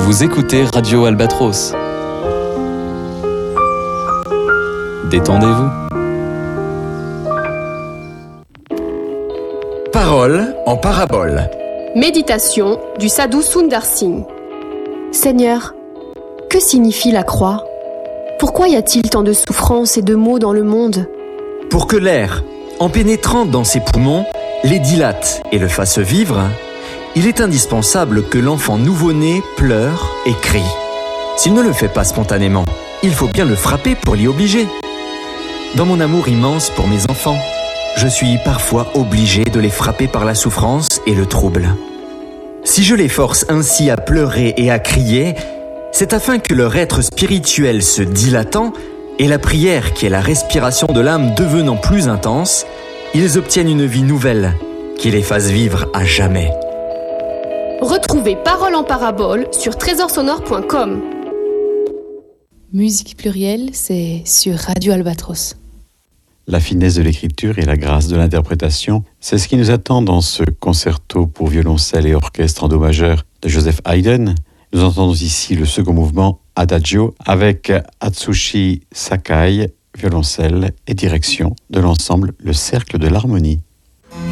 Vous écoutez Radio Albatros. Détendez-vous. Parole en parabole. Méditation du Sadhu Sundar Singh. Seigneur, que signifie la croix ? Pourquoi y a-t-il tant de souffrances et de maux dans le monde ? Pour que l'air, en pénétrant dans ses poumons, les dilate et le fasse vivre, il est indispensable que l'enfant nouveau-né pleure et crie. S'il ne le fait pas spontanément, il faut bien le frapper pour l'y obliger. Dans mon amour immense pour mes enfants, je suis parfois obligé de les frapper par la souffrance et le trouble. Si je les force ainsi à pleurer et à crier, c'est afin que leur être spirituel se dilatant et la prière qui est la respiration de l'âme devenant plus intense, ils obtiennent une vie nouvelle qui les fasse vivre à jamais. Retrouvez Parole en parabole sur trésorsonore.com. Musique plurielle, c'est sur Radio Albatros. La finesse de l'écriture et la grâce de l'interprétation, c'est ce qui nous attend dans ce concerto pour violoncelle et orchestre en do majeur de Joseph Haydn. Nous entendons ici le second mouvement Adagio avec Atsushi Sakai, violoncelle et direction de l'ensemble Le Cercle de l'Harmonie.